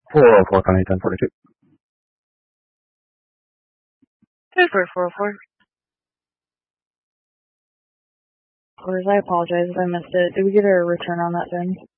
404, County 1042. 404. Orders, I apologize if I missed it. Did we get a return on that thing?